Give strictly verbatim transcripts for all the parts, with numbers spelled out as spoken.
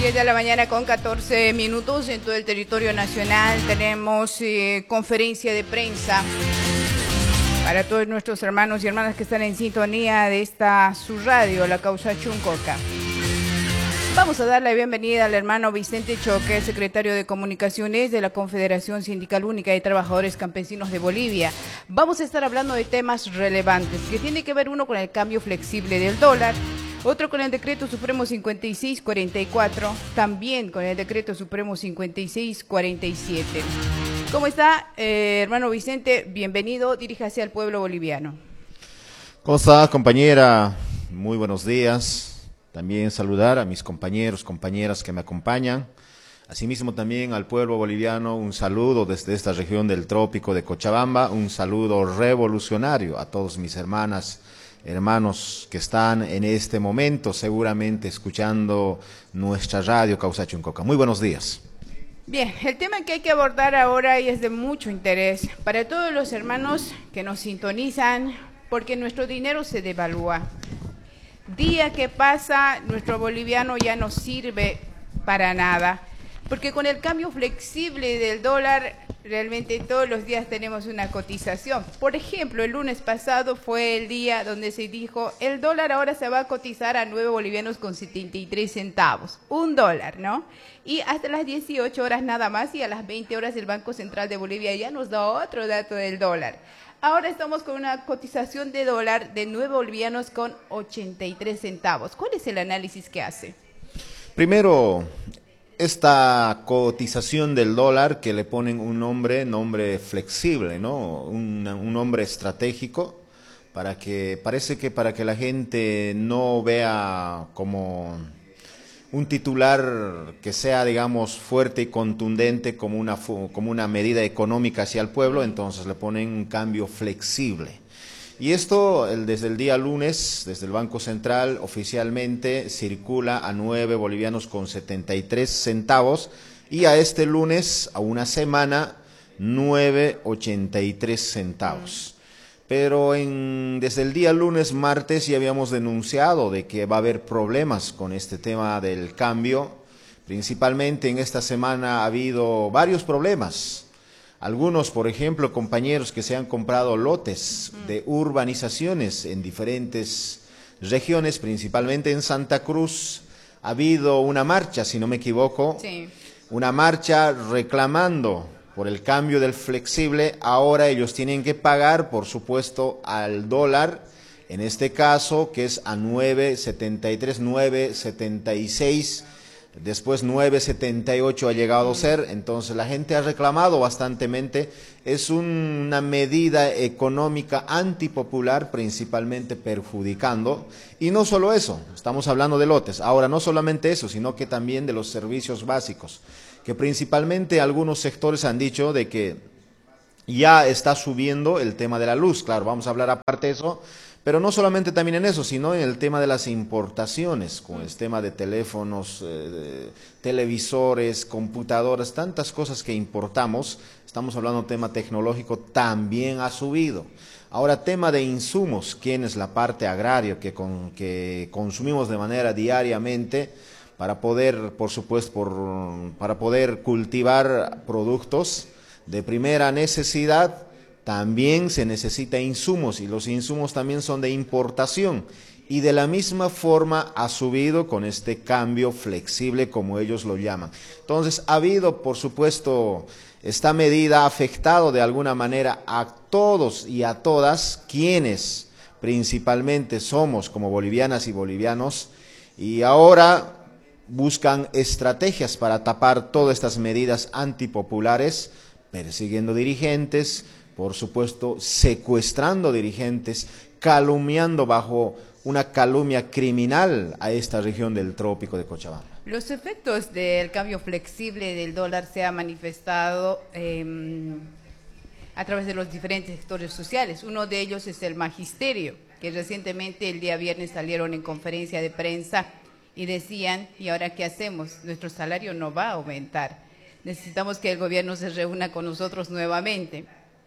diez de la mañana con catorce minutos en todo el territorio nacional. Tenemos eh, conferencia de prensa para todos nuestros hermanos y hermanas que están en sintonía de esta su radio, La Causa Chuncoca. Vamos a dar la bienvenida al hermano Vicente Choque, secretario de Comunicaciones de la Confederación Sindical Única de Trabajadores Campesinos de Bolivia. Vamos a estar hablando de temas relevantes que tiene que ver uno con el cambio flexible del dólar, otro con el Decreto Supremo cincuenta y seis cuarenta y cuatro, también con el Decreto Supremo cincuenta y seis cuarenta y siete. ¿Cómo está, eh, hermano Vicente? Bienvenido, diríjase al pueblo boliviano. ¿Cómo está, compañera? Muy buenos días. También saludar a mis compañeros, compañeras que me acompañan. Asimismo también al pueblo boliviano, un saludo desde esta región del trópico de Cochabamba, un saludo revolucionario a todos mis hermanas, hermanos que están en este momento seguramente escuchando nuestra radio Causa Chuncoca. Muy buenos días. Bien, el tema que hay que abordar ahora y es de mucho interés para todos los hermanos que nos sintonizan, porque nuestro dinero se devalúa. Día que pasa, nuestro boliviano ya no sirve para nada, porque con el cambio flexible del dólar, realmente todos los días tenemos una cotización. Por ejemplo, el lunes pasado fue el día donde se dijo, el dólar ahora se va a cotizar a nueve bolivianos con setenta y tres centavos, un dólar, ¿no? Y hasta las dieciocho horas nada más, y a las veinte horas el Banco Central de Bolivia ya nos da otro dato del dólar. Ahora estamos con una cotización de dólar de nueve bolivianos con ochenta y tres centavos. ¿Cuál es el análisis que hace? Primero, esta cotización del dólar que le ponen un nombre, nombre flexible, ¿no? Un, un nombre estratégico, para que, parece que para que la gente no vea como un titular que sea, digamos, fuerte y contundente como una, como una medida económica hacia el pueblo, entonces le ponen un cambio flexible. Y esto, el, desde el día lunes, desde el Banco Central, oficialmente circula a nueve bolivianos con setenta y tres centavos, y a este lunes, a una semana, nueve ochenta y tres centavos. Pero en, desde el día lunes, martes, ya habíamos denunciado de que va a haber problemas con este tema del cambio. Principalmente en esta semana ha habido varios problemas. Algunos, por ejemplo, compañeros que se han comprado lotes de urbanizaciones en diferentes regiones, principalmente en Santa Cruz. Ha habido una marcha, si no me equivoco, sí. Una marcha reclamando por el cambio del flexible. Ahora ellos tienen que pagar, por supuesto, al dólar, en este caso, que es a nueve setenta y tres, nueve setenta y seis, después nueve setenta y ocho ha llegado a ser. Entonces la gente ha reclamado bastantemente. Es una medida económica antipopular, principalmente perjudicando. Y no solo eso, estamos hablando de lotes. Ahora, no solamente eso, sino que también de los servicios básicos, que principalmente algunos sectores han dicho de que ya está subiendo el tema de la luz. Claro, vamos a hablar aparte de eso, pero no solamente también en eso, sino en el tema de las importaciones, con el tema de teléfonos, eh, de televisores, computadoras, tantas cosas que importamos. Estamos hablando de tema tecnológico, también ha subido. Ahora, tema de insumos, ¿quién es la parte agraria que, con, que consumimos de manera diariamente? Para poder, por supuesto, por, para poder cultivar productos de primera necesidad, también se necesita insumos, y los insumos también son de importación. Y de la misma forma ha subido con este cambio flexible, como ellos lo llaman. Entonces, ha habido, por supuesto, esta medida ha afectado de alguna manera a todos y a todas, quienes principalmente somos como bolivianas y bolivianos, y ahora buscan estrategias para tapar todas estas medidas antipopulares, persiguiendo dirigentes, por supuesto secuestrando dirigentes, calumniando bajo una calumnia criminal a esta región del trópico de Cochabamba. Los efectos del cambio flexible del dólar se han manifestado eh, a través de los diferentes sectores sociales. Uno de ellos es el magisterio, que recientemente el día viernes salieron en conferencia de prensa y decían, ¿y ahora qué hacemos? Nuestro salario no va a aumentar. Necesitamos que el gobierno se reúna con nosotros nuevamente.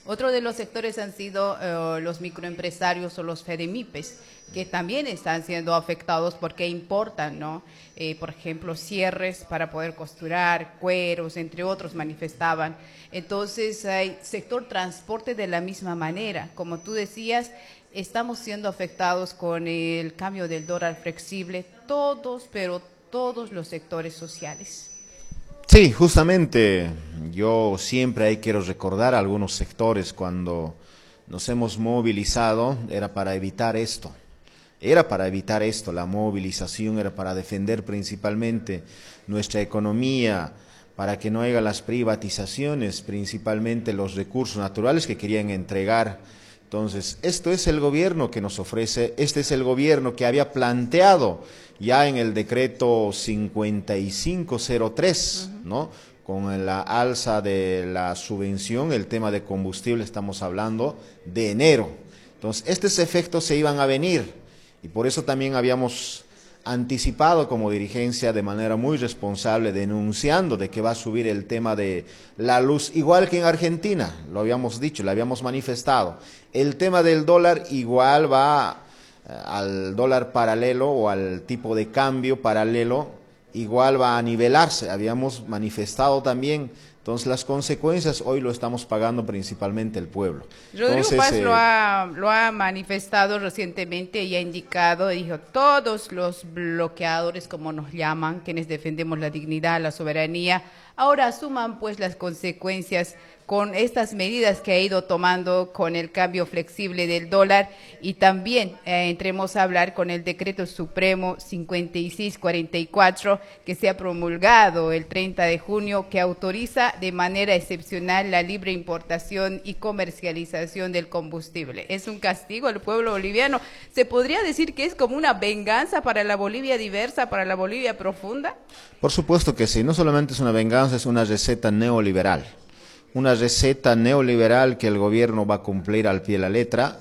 Otro de los sectores han sido uh, los microempresarios o los FEDEMIPES, que también están siendo afectados porque importan, ¿no? Eh, por ejemplo, cierres para poder costurar, cueros, entre otros, manifestaban. Entonces, hay sector transporte de la misma manera. Como tú decías, estamos siendo afectados con el cambio del dólar flexible, todos, pero todos los sectores sociales. Sí, justamente yo siempre ahí quiero recordar a algunos sectores cuando nos hemos movilizado, era para evitar esto, era para evitar esto, la movilización era para defender principalmente nuestra economía, para que no haya las privatizaciones, principalmente los recursos naturales que querían entregar. Entonces, esto es el gobierno que nos ofrece, este es el gobierno que había planteado ya en el decreto cincuenta y cinco cero tres, uh-huh. ¿no? Con la alza de la subvención, el tema de combustible, estamos hablando de enero. Entonces, estos efectos se iban a venir y por eso también habíamos anticipado como dirigencia de manera muy responsable, denunciando de que va a subir el tema de la luz, igual que en Argentina, lo habíamos dicho, lo habíamos manifestado. El tema del dólar igual va eh, al dólar paralelo o al tipo de cambio paralelo, igual va a nivelarse, habíamos manifestado también. Entonces, las consecuencias hoy lo estamos pagando principalmente el pueblo. Rodrigo Entonces, Paz eh, lo, ha, lo ha manifestado recientemente y ha indicado, dijo, todos los bloqueadores, como nos llaman, quienes defendemos la dignidad, la soberanía, ahora asuman pues las consecuencias con estas medidas que ha ido tomando con el cambio flexible del dólar y también eh, entremos a hablar con el decreto supremo cincuenta y seis cuarenta y cuatro que se ha promulgado el treinta de junio que autoriza de manera excepcional la libre importación y comercialización del combustible. Es un castigo al pueblo boliviano. ¿Se podría decir que es como una venganza para la Bolivia diversa, para la Bolivia profunda? Por supuesto que sí, no solamente es una venganza, es una receta neoliberal. Una receta neoliberal que el gobierno va a cumplir al pie de la letra.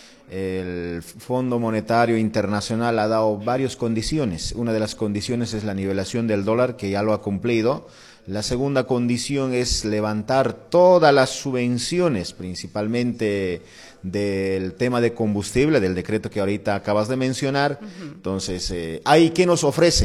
El Fondo Monetario Internacional ha dado varias condiciones. Una de las condiciones es la nivelación del dólar, que ya lo ha cumplido. La segunda condición es levantar todas las subvenciones, principalmente del tema de combustible, del decreto que ahorita acabas de mencionar. Uh-huh. Entonces, eh, ¿ahí qué nos ofrece?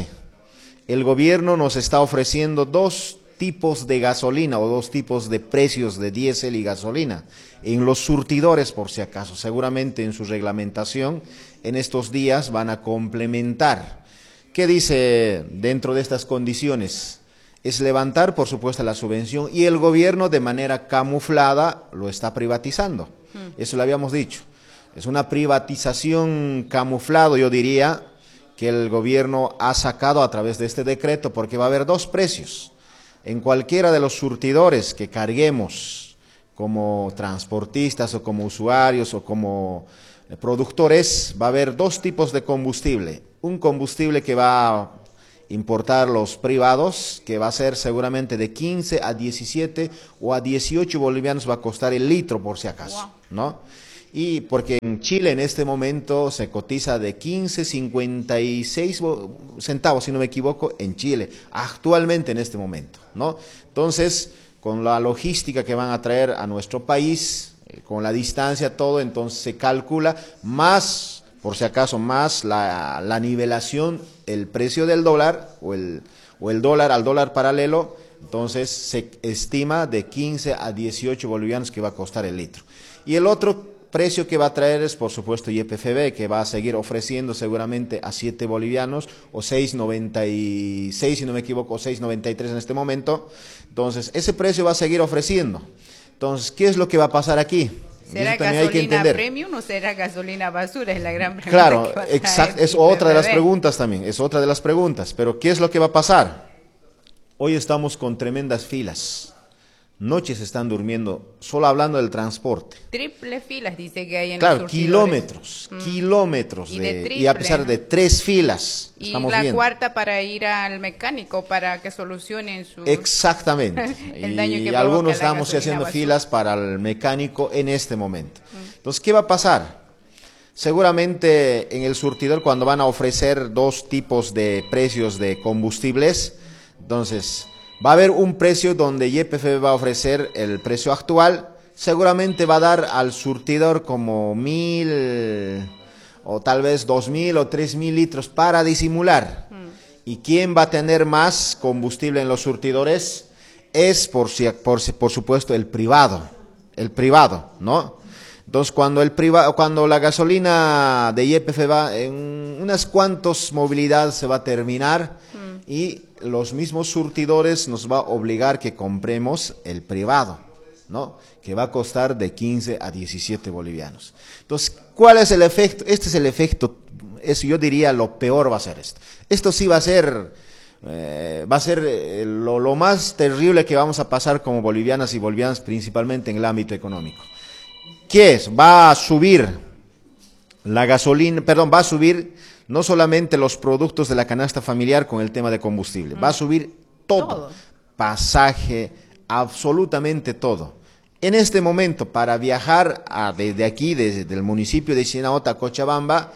El gobierno nos está ofreciendo dos tipos de gasolina o dos tipos de precios de diésel y gasolina en los surtidores, por si acaso. Seguramente en su reglamentación en estos días van a complementar. ¿Qué dice dentro de estas condiciones? Es levantar, por supuesto, la subvención y el gobierno de manera camuflada lo está privatizando. Eso lo habíamos dicho. Es una privatización camuflado, yo diría, que el gobierno ha sacado a través de este decreto, porque va a haber dos precios. En cualquiera de los surtidores que carguemos como transportistas o como usuarios o como productores, va a haber dos tipos de combustible. Un combustible que va a importar los privados, que va a ser seguramente de quince a diecisiete o a dieciocho bolivianos va a costar el litro por si acaso, ¿no? Y porque en Chile en este momento se cotiza de quince, cincuenta y seis centavos, si no me equivoco, en Chile, actualmente en este momento, ¿no? Entonces, con la logística que van a traer a nuestro país, eh, con la distancia, todo, entonces se calcula más, por si acaso, más la, la nivelación, el precio del dólar o el, o el dólar al dólar paralelo, entonces se estima de quince a dieciocho bolivianos que va a costar el litro. Y el otro precio que va a traer es, por supuesto, Y P F B, que va a seguir ofreciendo seguramente a siete bolivianos o seis noventa y seis, si no me equivoco, o seis noventa y tres en este momento. Entonces, ese precio va a seguir ofreciendo. Entonces, ¿qué es lo que va a pasar aquí? ¿Será gasolina premium o será gasolina basura? Es la gran pregunta. Claro, exacto, es otra de las preguntas también, es otra de las preguntas. Pero, ¿qué es lo que va a pasar? Hoy estamos con tremendas filas. Noches están durmiendo, solo hablando del transporte. Triple filas, dice que hay en claro, los kilómetros, mm. kilómetros. Y, de, de triple, y a pesar de tres filas. Y estamos la viendo. cuarta para ir al mecánico, para que solucionen su... Exactamente. el daño que y algunos estamos estamos haciendo basura. filas para el mecánico en este momento. Mm. Entonces, ¿qué va a pasar? Seguramente en el surtidor, cuando van a ofrecer dos tipos de precios de combustibles, entonces... va a haber un precio donde Y P F B va a ofrecer el precio actual, seguramente va a dar al surtidor como mil o tal vez dos mil o tres mil litros para disimular. Mm. ¿Y quién va a tener más combustible en los surtidores? Es por, por, por supuesto el privado, el privado, ¿no? Entonces cuando, el priva, cuando la gasolina de Y P F va en unas cuantas movilidades se va a terminar mm. y los mismos surtidores nos va a obligar que compremos el privado, ¿no? Que va a costar de quince a diecisiete bolivianos. Entonces, ¿cuál es el efecto? Este es el efecto, eso yo diría lo peor va a ser esto. Esto sí va a ser, eh, va a ser eh, lo, lo más terrible que vamos a pasar como bolivianas y bolivianos, principalmente en el ámbito económico. ¿Qué es? Va a subir la gasolina, perdón, va a subir no solamente los productos de la canasta familiar con el tema de combustible, mm. va a subir todo, todo, pasaje, absolutamente todo. En este momento, para viajar a, desde aquí, desde el municipio de Chinauta a Cochabamba,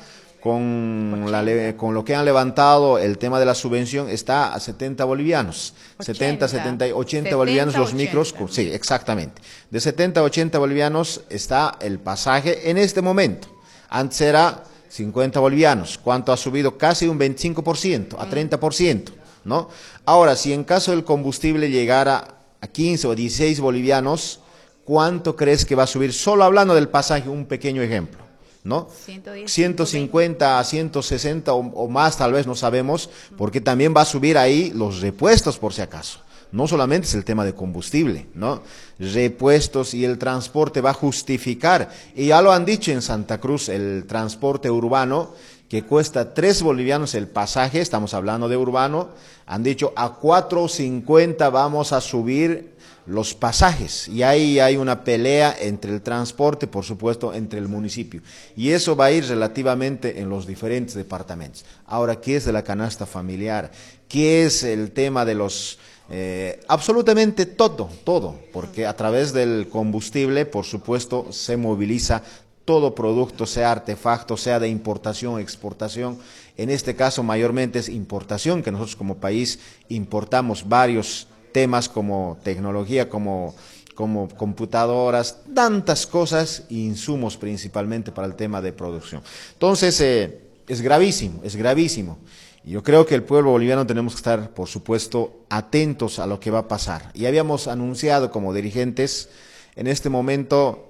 con, la, con lo que han levantado el tema de la subvención, está a setenta bolivianos. ochenta, setenta, setenta, ochenta setenta, bolivianos los ochenta. Micros. Sí, exactamente. De setenta a ochenta bolivianos está el pasaje en este momento. Antes era cincuenta bolivianos. ¿Cuánto ha subido? Casi un veinticinco por ciento, a treinta por ciento, ¿no? Ahora, si en caso del combustible llegara a quince o dieciséis bolivianos, ¿cuánto crees que va a subir? Solo hablando del pasaje, un pequeño ejemplo, ¿no? ciento diez, ciento cincuenta a ciento sesenta o, o más, tal vez, no sabemos, porque también va a subir ahí los repuestos, por si acaso. No solamente es el tema de combustible, ¿no? Repuestos y el transporte va a justificar, y ya lo han dicho en Santa Cruz, el transporte urbano, que cuesta tres bolivianos el pasaje, estamos hablando de urbano, han dicho a cuatro cincuenta vamos a subir los pasajes, y ahí hay una pelea entre el transporte, por supuesto, entre el municipio, y eso va a ir relativamente en los diferentes departamentos. Ahora, ¿qué es de la canasta familiar? ¿Qué es el tema de los... Eh, absolutamente todo, todo, porque a través del combustible, por supuesto, se moviliza todo producto, sea artefacto, sea de importación o exportación. En este caso, mayormente es importación, que nosotros como país importamos varios temas como tecnología, como, como computadoras, tantas cosas, insumos principalmente para el tema de producción. Entonces, eh, es gravísimo, es gravísimo. Yo creo que el pueblo boliviano tenemos que estar, por supuesto, atentos a lo que va a pasar. Y habíamos anunciado como dirigentes, en este momento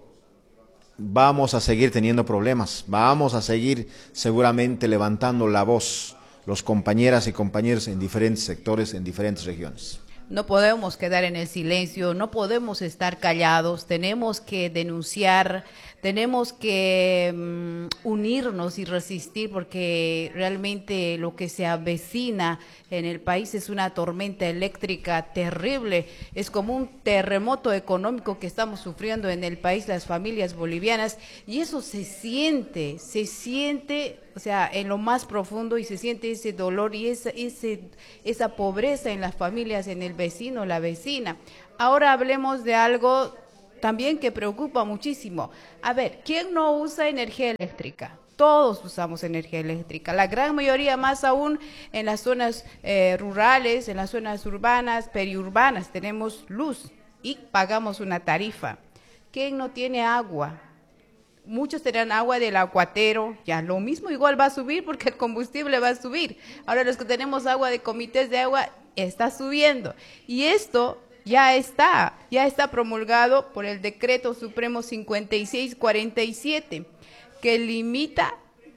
vamos a seguir teniendo problemas, vamos a seguir seguramente levantando la voz, los compañeras y compañeros en diferentes sectores, en diferentes regiones. No podemos quedar en el silencio, no podemos estar callados, tenemos que denunciar, tenemos que um, unirnos y resistir, porque realmente lo que se avecina en el país es una tormenta eléctrica terrible, es como un terremoto económico que estamos sufriendo en el país las familias bolivianas, y eso se siente, se siente, o sea, en lo más profundo, y se siente ese dolor y esa, ese, esa pobreza en las familias, en el vecino, la vecina. Ahora hablemos de algo también que preocupa muchísimo. A ver, ¿quién no usa energía eléctrica? Todos usamos energía eléctrica, la gran mayoría, más aún en las zonas eh, rurales, en las zonas urbanas, periurbanas, tenemos luz y pagamos una tarifa. ¿Quién no tiene agua? Muchos tendrán agua del aguatero, ya lo mismo igual va a subir porque el combustible va a subir. Ahora los que tenemos agua de comités de agua está subiendo, y esto ya está, ya está promulgado por el Decreto Supremo cincuenta y seis cuarenta y siete, que limita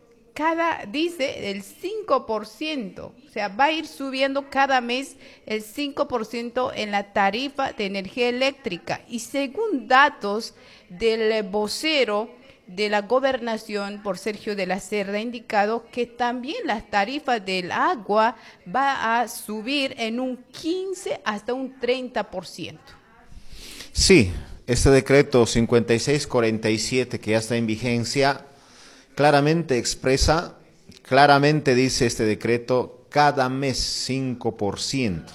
cada, dice, el cinco por ciento, o sea, va a ir subiendo cada mes el cinco por ciento en la tarifa de energía eléctrica, y según datos del vocero de la Gobernación, por Sergio de la Cerda, ha indicado que también las tarifas del agua va a subir en un quince hasta un treinta por ciento. Sí, este decreto cincuenta y seis cuarenta y siete que ya está en vigencia, claramente expresa, claramente dice este decreto, cada mes cinco por ciento.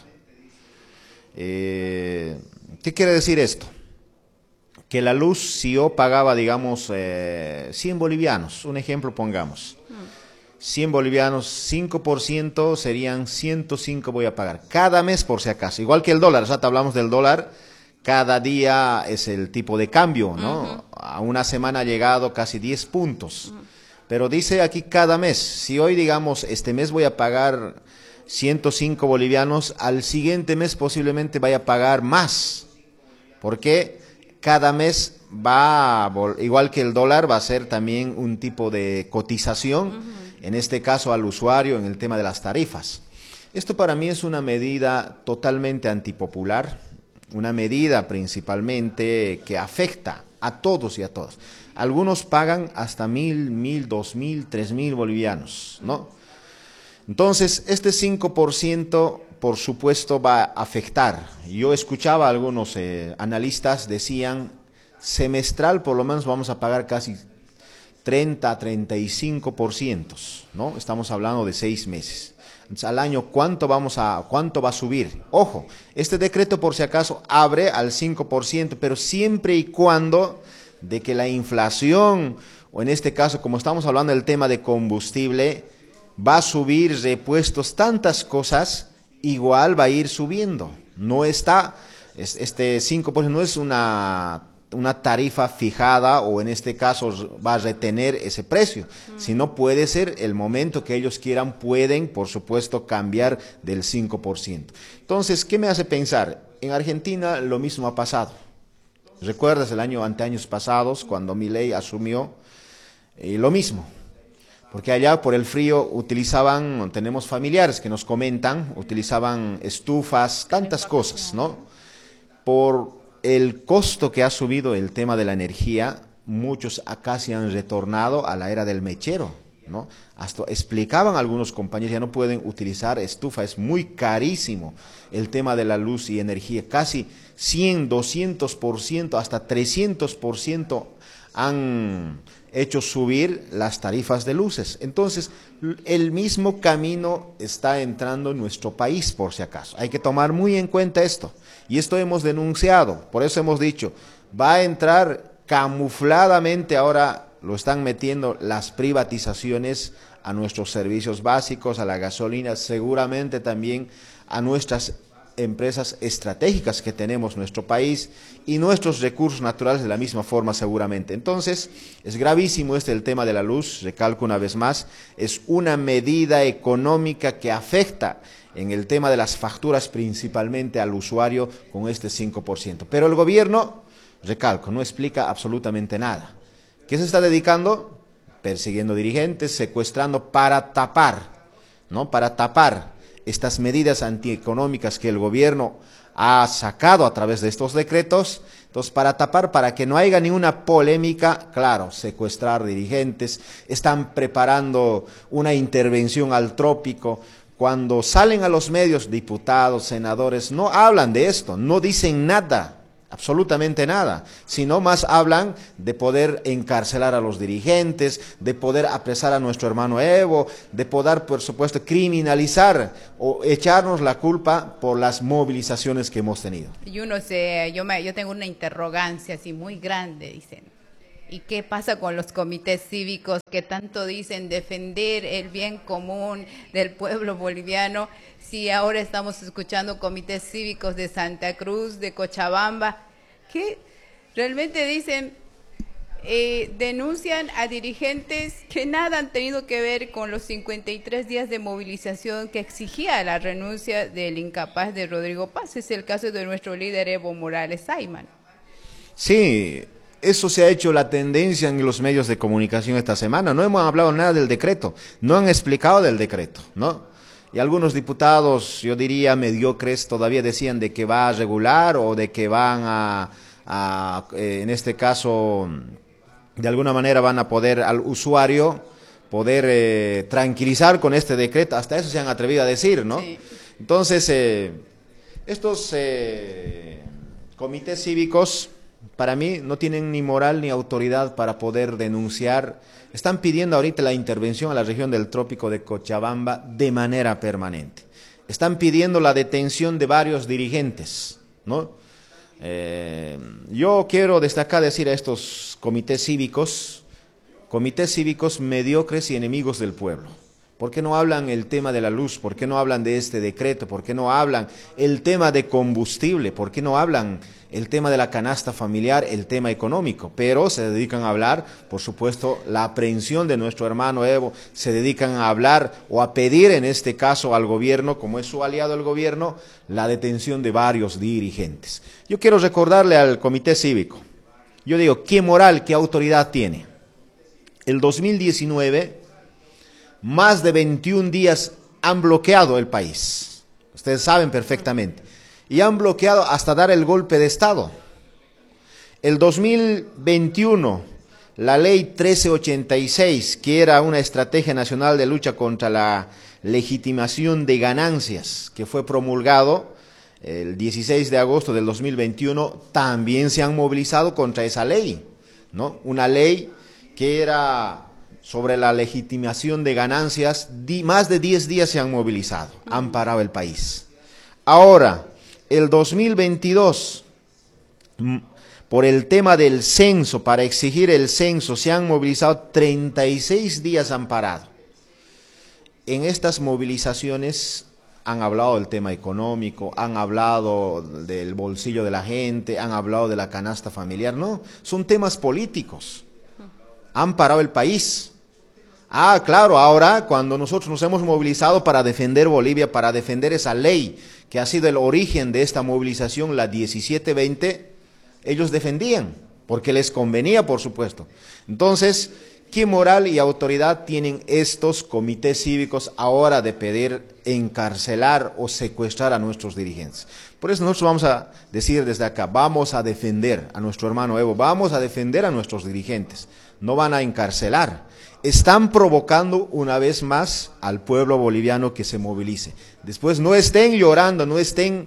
Eh, ¿Qué quiere decir esto? Que la luz, si yo pagaba, digamos, eh, cien bolivianos, un ejemplo pongamos, cien bolivianos, cinco por ciento serían ciento cinco voy a pagar, cada mes por si acaso, igual que el dólar, o sea, te hablamos del dólar, cada día es el tipo de cambio, ¿no? Uh-huh. A una semana ha llegado casi diez puntos. Uh-huh. Pero dice aquí cada mes, si hoy digamos este mes voy a pagar ciento cinco bolivianos, al siguiente mes posiblemente vaya a pagar más. Porque cada mes va, igual que el dólar, va a ser también un tipo de cotización, uh-huh. en este caso al usuario en el tema de las tarifas. Esto para mí es una medida totalmente antipopular, una medida principalmente que afecta a todos y a todas. Algunos pagan hasta mil, mil, dos mil, tres mil bolivianos, ¿no? Entonces, este cinco por ciento, por supuesto, va a afectar. Yo escuchaba a algunos eh, analistas, decían, semestral por lo menos vamos a pagar casi treinta, treinta y cinco por ciento, ¿no? Estamos hablando de seis meses. Entonces, al año, ¿cuánto, vamos a, ¿cuánto va a subir? Ojo, este decreto por si acaso abre al cinco por ciento, pero siempre y cuando de que la inflación, o en este caso, como estamos hablando del tema de combustible, va a subir repuestos, tantas cosas, igual va a ir subiendo. No está, este cinco por ciento no es una, una tarifa fijada o en este caso va a retener ese precio, mm. sino puede ser el momento que ellos quieran, pueden, por supuesto, cambiar del cinco por ciento. Entonces, ¿qué me hace pensar? En Argentina lo mismo ha pasado. ¿Recuerdas el año, ante años pasados, cuando Milei asumió? Eh, lo mismo. Porque allá por el frío utilizaban, tenemos familiares que nos comentan, utilizaban estufas, tantas cosas, ¿no? Por el costo que ha subido el tema de la energía, muchos acá se han retornado a la era del mechero, ¿no? Hasta explicaban algunos compañeros, ya no pueden utilizar estufa, es muy carísimo el tema de la luz y energía, casi cien, doscientos por ciento, hasta trescientos por ciento han hecho subir las tarifas de luces. Entonces, el mismo camino está entrando en nuestro país, por si acaso. Hay que tomar muy en cuenta esto. Y esto hemos denunciado, por eso hemos dicho, va a entrar camufladamente, ahora lo están metiendo las privatizaciones a nuestros servicios básicos, a la gasolina, seguramente también a nuestras empresas estratégicas que tenemos en nuestro país y nuestros recursos naturales de la misma forma seguramente. Entonces, es gravísimo este el tema de la luz, recalco una vez más, es una medida económica que afecta en el tema de las facturas principalmente al usuario con este cinco por ciento. Pero el gobierno, recalco, no explica absolutamente nada. ¿Qué se está dedicando? Persiguiendo dirigentes, secuestrando para tapar, ¿no? Para tapar estas medidas antieconómicas que el gobierno ha sacado a través de estos decretos. Entonces, para tapar, para que no haya ninguna polémica, claro, secuestrar dirigentes, están preparando una intervención al trópico. Cuando salen a los medios, diputados, senadores, no hablan de esto, no dicen nada, absolutamente nada, sino más hablan de poder encarcelar a los dirigentes, de poder apresar a nuestro hermano Evo, de poder, por supuesto, criminalizar o echarnos la culpa por las movilizaciones que hemos tenido. Y uno se, yo, me, yo tengo una interrogancia así muy grande, dicen. ¿Y qué pasa con los comités cívicos que tanto dicen defender el bien común del pueblo boliviano? Si ahora estamos escuchando comités cívicos de Santa Cruz, de Cochabamba, que realmente dicen, eh, denuncian a dirigentes que nada han tenido que ver con los cincuenta y tres días de movilización que exigía la renuncia del incapaz de Rodrigo Paz. Es el caso de nuestro líder Evo Morales Ayman. Sí. Eso se ha hecho la tendencia en los medios de comunicación esta semana. No hemos hablado nada del decreto, no han explicado del decreto, ¿no? Y algunos diputados, yo diría mediocres, todavía decían de que va a regular o de que van a, a eh, en este caso, de alguna manera van a poder al usuario poder eh, tranquilizar con este decreto. Hasta eso se han atrevido a decir, ¿no? Sí. Entonces, eh, estos eh, comités cívicos, para mí no tienen ni moral ni autoridad para poder denunciar. Están pidiendo ahorita la intervención a la región del trópico de Cochabamba de manera permanente. Están pidiendo la detención de varios dirigentes, ¿no? Eh, yo quiero destacar, decir a estos comités cívicos, comités cívicos mediocres y enemigos del pueblo. ¿Por qué no hablan el tema de la luz? ¿Por qué no hablan de este decreto? ¿Por qué no hablan el tema de combustible? ¿Por qué no hablan el tema de la canasta familiar, el tema económico? Pero se dedican a hablar, por supuesto, la aprehensión de nuestro hermano Evo, se dedican a hablar o a pedir en este caso al gobierno, como es su aliado el gobierno, la detención de varios dirigentes. Yo quiero recordarle al Comité Cívico, yo digo, ¿qué moral, qué autoridad tiene? El dos mil diecinueve, más de veintiún días han bloqueado el país. Ustedes saben perfectamente. Y han bloqueado hasta dar el golpe de Estado. El dos mil veintiuno, la ley trece ochenta y seis, que era una estrategia nacional de lucha contra la legitimación de ganancias, que fue promulgado el dieciséis de agosto del dos mil veintiuno, también se han movilizado contra esa ley, ¿no? Una ley que era sobre la legitimación de ganancias, di, más de diez días se han movilizado, han parado el país. Ahora, el dos mil veintidós, por el tema del censo, para exigir el censo, se han movilizado treinta y seis días han parado. En estas movilizaciones han hablado del tema económico, han hablado del bolsillo de la gente, han hablado de la canasta familiar. No, son temas políticos. Han parado el país. Ah, claro, ahora cuando nosotros nos hemos movilizado para defender Bolivia, para defender esa ley que ha sido el origen de esta movilización, la diecisiete veinte, ellos defendían, porque les convenía, por supuesto. Entonces, ¿qué moral y autoridad tienen estos comités cívicos ahora de pedir encarcelar o secuestrar a nuestros dirigentes? Por eso nosotros vamos a decir desde acá, vamos a defender a nuestro hermano Evo, vamos a defender a nuestros dirigentes, no van a encarcelar. Están provocando una vez más al pueblo boliviano que se movilice. Después no estén llorando, no estén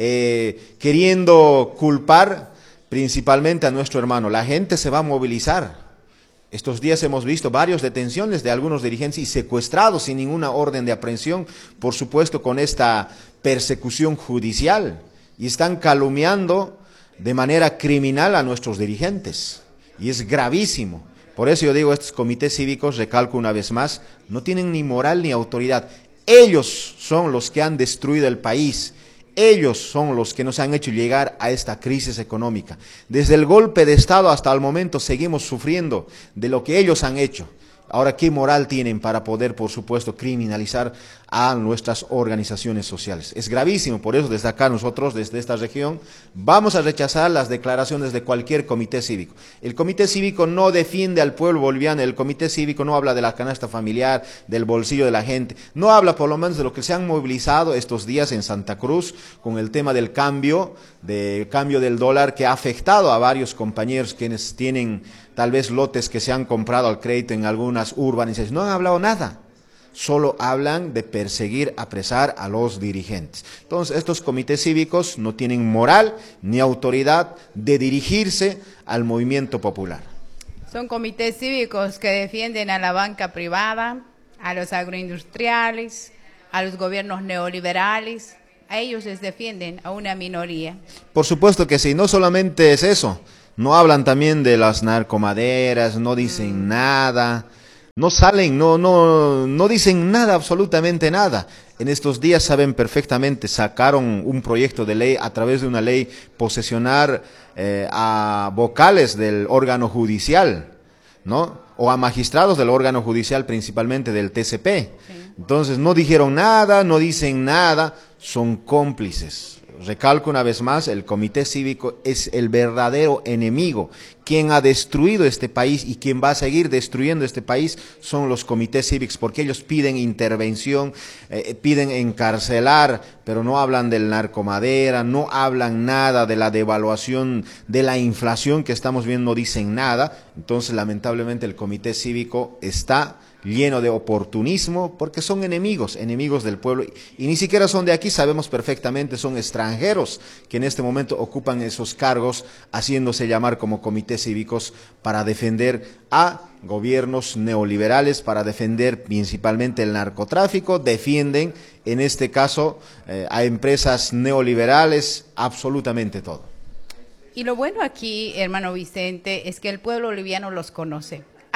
eh, queriendo culpar principalmente a nuestro hermano. La gente se va a movilizar. Estos días hemos visto varias detenciones de algunos dirigentes y secuestrados sin ninguna orden de aprehensión, por supuesto con esta persecución judicial. Y están calumniando de manera criminal a nuestros dirigentes. Y es gravísimo. Por eso yo digo, estos comités cívicos, recalco una vez más, no tienen ni moral ni autoridad. Ellos son los que han destruido el país. Ellos son los que nos han hecho llegar a esta crisis económica. Desde el golpe de Estado hasta el momento seguimos sufriendo de lo que ellos han hecho. Ahora, ¿qué moral tienen para poder, por supuesto, criminalizar a nuestras organizaciones sociales? Es gravísimo, por eso desde acá nosotros, desde esta región, vamos a rechazar las declaraciones de cualquier comité cívico. El comité cívico no defiende al pueblo boliviano, el comité cívico no habla de la canasta familiar, del bolsillo de la gente, no habla por lo menos de lo que se han movilizado estos días en Santa Cruz con el tema del cambio, del cambio del dólar que ha afectado a varios compañeros quienes tienen tal vez lotes que se han comprado al crédito en algunas urbanizaciones. No han hablado nada, solo hablan de perseguir, apresar a los dirigentes. Entonces, estos comités cívicos no tienen moral ni autoridad de dirigirse al movimiento popular. Son comités cívicos que defienden a la banca privada, a los agroindustriales, a los gobiernos neoliberales. A ellos les defienden, a una minoría. Por supuesto que sí, no solamente es eso. No hablan también de las narcomaderas, no dicen mm. nada, no salen, no, no, no dicen nada, absolutamente nada. En estos días saben perfectamente, sacaron un proyecto de ley a través de una ley posesionar eh, a vocales del órgano judicial, ¿no? O a magistrados del órgano judicial, principalmente del T C P. Sí. Entonces no dijeron nada, no dicen nada, son cómplices. Recalco una vez más, el comité cívico es el verdadero enemigo. Quien ha destruido este país y quien va a seguir destruyendo este país son los comités cívicos, porque ellos piden intervención, eh, piden encarcelar, pero no hablan del narcomadera, no hablan nada de la devaluación, de la inflación que estamos viendo, no dicen nada. Entonces, lamentablemente, el comité cívico está lleno de oportunismo, porque son enemigos, enemigos del pueblo, y ni siquiera son de aquí, sabemos perfectamente, son extranjeros que en este momento ocupan esos cargos, haciéndose llamar como comités cívicos para defender a gobiernos neoliberales, para defender principalmente el narcotráfico, defienden en este caso eh, a empresas neoliberales, absolutamente todo. Y lo bueno aquí, hermano Vicente, es que el pueblo boliviano los conoce.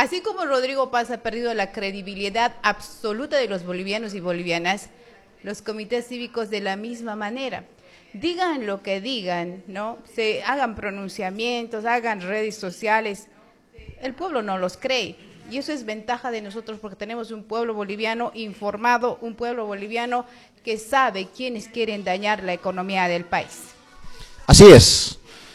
Así como Rodrigo Paz ha perdido la credibilidad absoluta de los bolivianos y bolivianas, los comités cívicos de la misma manera. Digan lo que digan, ¿no? Se hagan pronunciamientos, hagan redes sociales, el pueblo no los cree. Y eso es ventaja de nosotros porque tenemos un pueblo boliviano informado, un pueblo boliviano que sabe quiénes quieren dañar la economía del país. Así es.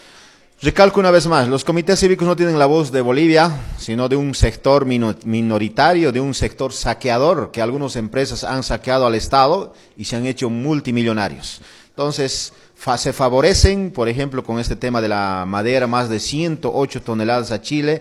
Recalco una vez más, los comités cívicos no tienen la voz de Bolivia, sino de un sector minoritario, de un sector saqueador, que algunas empresas han saqueado al Estado y se han hecho multimillonarios. Entonces, fa se favorecen, por ejemplo, con este tema de la madera, más de ciento ocho toneladas a Chile,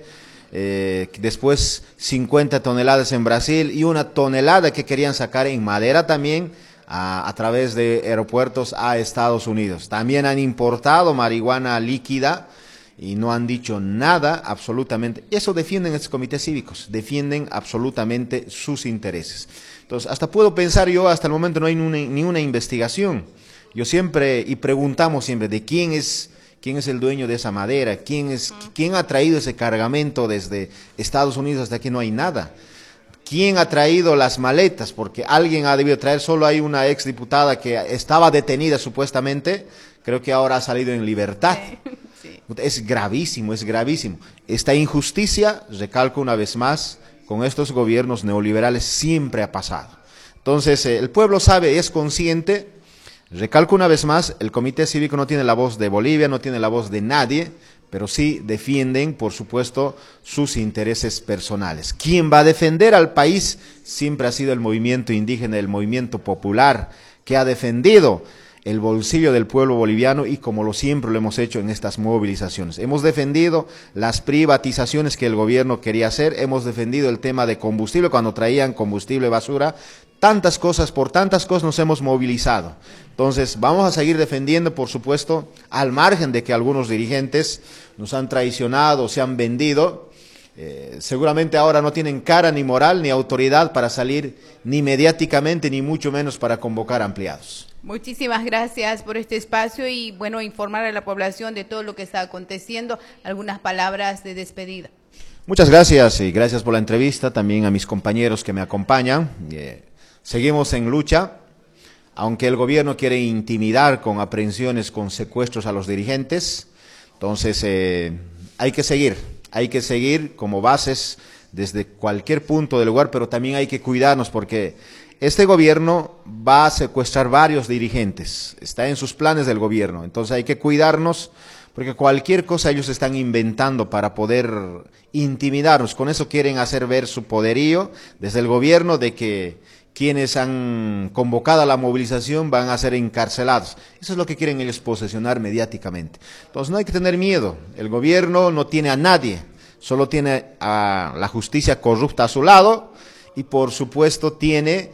eh, después cincuenta toneladas en Brasil y una tonelada que querían sacar en madera también, A, a través de aeropuertos a Estados Unidos. También han importado marihuana líquida y no han dicho nada absolutamente. Eso defienden estos comités cívicos, defienden absolutamente sus intereses. Entonces, hasta puedo pensar yo, hasta el momento no hay una, ni una investigación. Yo siempre, y preguntamos siempre, de quién es, quién es el dueño de esa madera, quién, es, quién ha traído ese cargamento desde Estados Unidos hasta aquí no hay nada. ¿Quién ha traído las maletas? Porque alguien ha debido traer, solo hay una exdiputada que estaba detenida supuestamente, creo que ahora ha salido en libertad. Sí, sí. Es gravísimo, es gravísimo. Esta injusticia, recalco una vez más, con estos gobiernos neoliberales siempre ha pasado. Entonces, eh, el pueblo sabe, es consciente, recalco una vez más, el Comité Cívico no tiene la voz de Bolivia, no tiene la voz de nadie, pero sí defienden, por supuesto, sus intereses personales. ¿Quién va a defender al país? Siempre ha sido el movimiento indígena, el movimiento popular, que ha defendido el bolsillo del pueblo boliviano y como lo siempre lo hemos hecho en estas movilizaciones. Hemos defendido las privatizaciones que el gobierno quería hacer, hemos defendido el tema de combustible cuando traían combustible basura, tantas cosas, por tantas cosas nos hemos movilizado. Entonces vamos a seguir defendiendo, por supuesto, al margen de que algunos dirigentes nos han traicionado, se han vendido, eh, seguramente ahora no tienen cara ni moral ni autoridad para salir ni mediáticamente ni mucho menos para convocar ampliados. Muchísimas gracias por este espacio y bueno, informar a la población de todo lo que está aconteciendo, algunas palabras de despedida. Muchas gracias y gracias por la entrevista, también a mis compañeros que me acompañan. Eh, seguimos en lucha, aunque el gobierno quiere intimidar con aprehensiones, con secuestros a los dirigentes, entonces eh, hay que seguir, hay que seguir como bases desde cualquier punto del lugar, pero también hay que cuidarnos porque este gobierno va a secuestrar varios dirigentes, está en sus planes del gobierno, entonces hay que cuidarnos porque cualquier cosa ellos están inventando para poder intimidarnos, con eso quieren hacer ver su poderío desde el gobierno de que quienes han convocado a la movilización van a ser encarcelados. Eso es lo que quieren ellos posesionar mediáticamente. Entonces no hay que tener miedo, el gobierno no tiene a nadie, solo tiene a la justicia corrupta a su lado y por supuesto tiene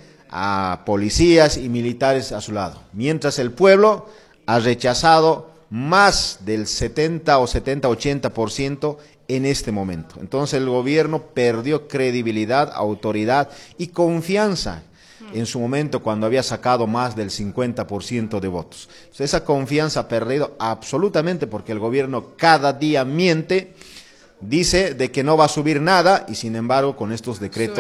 a policías y militares a su lado. Mientras el pueblo ha rechazado más del setenta o setenta, ochenta por ciento en este momento. Entonces el gobierno perdió credibilidad, autoridad y confianza en su momento cuando había sacado más del cincuenta por ciento de votos. Entonces, esa confianza ha perdido absolutamente porque el gobierno cada día miente, dice de que no va a subir nada y sin embargo con estos decretos